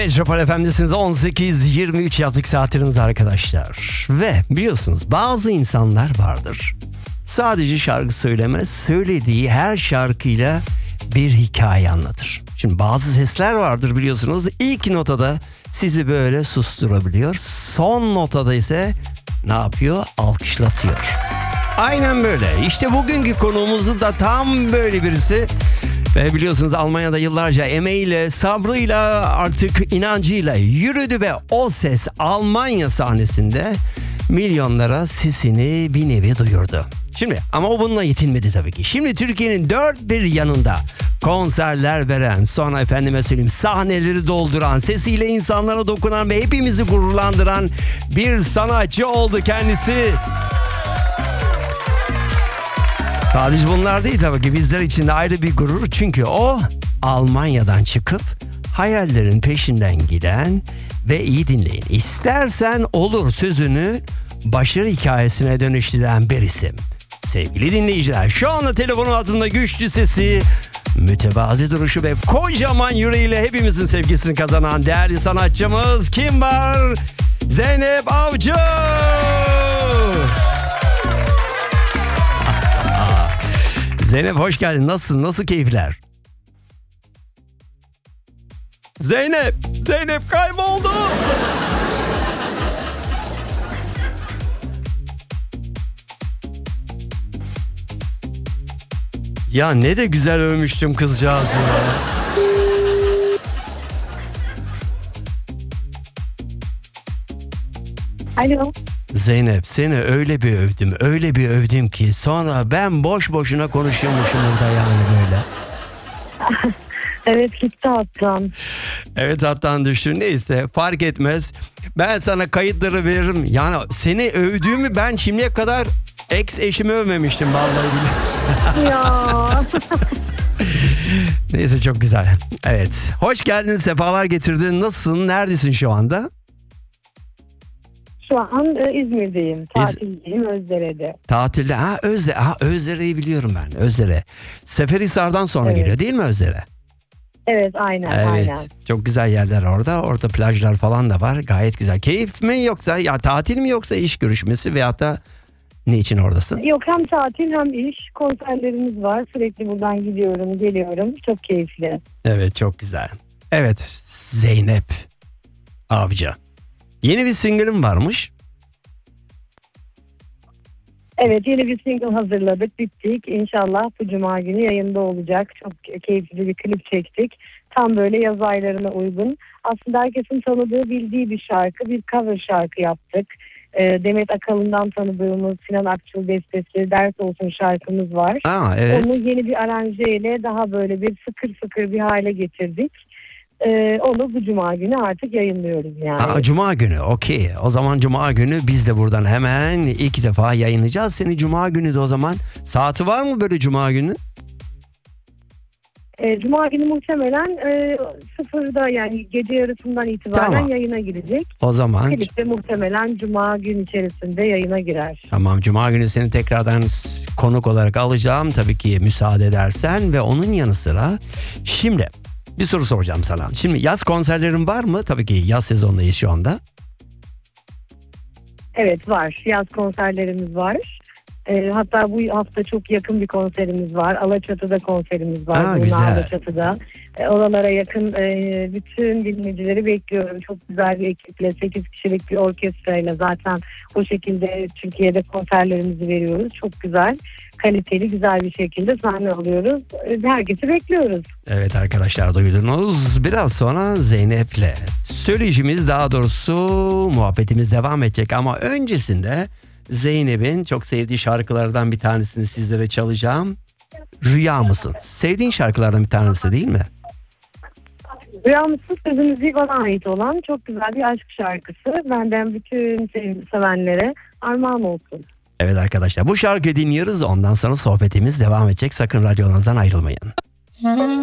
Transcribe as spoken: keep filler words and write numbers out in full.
Metropol F M'desiniz. on sekiz yirmi üç yaptık saatlerimiz arkadaşlar. Ve biliyorsunuz bazı insanlar vardır. Sadece şarkı söylemez, söylediği her şarkıyla bir hikaye anlatır. Şimdi bazı sesler vardır biliyorsunuz. İlk notada sizi böyle susturabiliyor. Son notada ise ne yapıyor? Alkışlatıyor. Aynen böyle. İşte bugünkü konuğumuz da tam böyle birisi. Ve biliyorsunuz Almanya'da yıllarca emeğiyle, sabrıyla, artık inancıyla yürüdü ve o ses Almanya sahnesinde milyonlara sesini bir nevi duyurdu. Şimdi ama o bununla yetinmedi tabii ki. Şimdi Türkiye'nin dört bir yanında konserler veren, sonra efendime söyleyeyim sahneleri dolduran, sesiyle insanlara dokunan ve hepimizi gururlandıran bir sanatçı oldu kendisi. Sadece bunlar değil tabii ki, bizler için de ayrı bir gurur. Çünkü o Almanya'dan çıkıp hayallerin peşinden giden ve iyi dinleyin, İstersen olur sözünü başarı hikayesine dönüştüren bir isim. Sevgili dinleyiciler, şu anda telefonun altında güçlü sesi, mütevazi duruşu ve kocaman yüreğiyle hepimizin sevgisini kazanan değerli sanatçımız kim var? Zeynep Avcı! Zeynep hoş geldin. Nasılsın? Nasıl keyifler? Zeynep! Zeynep kayboldu! Ya ne de güzel övmüştüm kızcağızı ya. Alo. Zeynep, seni öyle bir övdüm, öyle bir övdüm ki sonra ben boş boşuna konuşuyormuşum burada yani böyle. Evet, gitti hattan. Evet, hattan düştü, neyse fark etmez. Ben sana kayıtları veririm. Yani seni övdüğümü ben şimdiye kadar ex eşimi övmemiştim vallahi bile. Ya. Neyse, çok güzel. Evet, hoş geldin, sefalar getirdin. Nasılsın, neredesin şu anda? Şu an e, İzmir'deyim. Tatildeyim, Özdere'de. Tatilde. Ha, Özdere. Ha, Özdere'yi biliyorum ben. Özdere. Seferihisar'dan sonra Evet. geliyor değil mi Özdere? Evet, aynen, Evet. aynen. Çok güzel yerler orada. Orada plajlar falan da var. Gayet güzel. Keyif mi yoksa ya tatil mi yoksa iş görüşmesi veyahut da ne için oradasın? Yok, hem tatil hem iş. Konserlerimiz var. Sürekli buradan gidiyorum, geliyorum. Çok keyifli. Evet, çok güzel. Evet, Zeynep Avcı. Yeni bir single'ım varmış. Evet, yeni bir single hazırladık, bittik. İnşallah bu cuma günü yayında olacak. Çok keyifli bir klip çektik. Tam böyle yaz aylarına uygun. Aslında herkesin tanıdığı, bildiği bir şarkı. Bir cover şarkı yaptık. Demet Akalın'dan tanıdığımız Sinan Akçıl bestesi Ders Olsun şarkımız var. Aa, evet. Onu yeni bir aranjeyle daha böyle bir sıkır sıkır bir hale getirdik. Ee, onu bu cuma günü artık yayınlıyoruz yani. Aa, cuma günü, okey. O zaman cuma günü biz de buradan hemen ilk defa yayınlayacağız. Seni cuma günü de o zaman. Saati var mı böyle cuma günü? Ee, cuma günü muhtemelen e, sıfırda, yani gece yarısından itibaren Tamam. yayına girecek. O zaman. Klip de muhtemelen cuma gün içerisinde yayına girer. Tamam, cuma günü seni tekrardan konuk olarak alacağım. Tabii ki müsaade edersen ve onun yanı sıra şimdi bir soru soracağım sana. Şimdi yaz konserlerin var mı? Tabii ki yaz sezonundayız şu anda. Evet, var. Yaz konserlerimiz var. E, hatta bu hafta çok yakın bir konserimiz var. Alaçatı'da konserimiz var. Aa, Burnu güzel. Alaçatı'da. E, oralara yakın e, bütün dinleyicileri bekliyorum. Çok güzel bir ekiple, sekiz kişilik bir orkestrayla zaten o şekilde Türkiye'de konserlerimizi veriyoruz. Çok güzel, kaliteli, güzel bir şekilde sahne alıyoruz. E, herkesi bekliyoruz. Evet arkadaşlar, duydunuz. Biraz sonra Zeynep'le söyleyişimiz, daha doğrusu muhabbetimiz devam edecek. Ama öncesinde Zeynep'in çok sevdiği şarkılardan bir tanesini sizlere çalacağım. Rüya mısın? Sevdiğin şarkılardan bir tanesi değil mi? Rüya mısın? Sözü müziği bana ait olan çok güzel bir aşk şarkısı. Benden bütün sevgili sevenlere armağan olsun. Evet arkadaşlar, bu şarkıyı dinliyoruz. Ondan sonra sohbetimiz devam edecek. Sakın radyonuzdan ayrılmayın.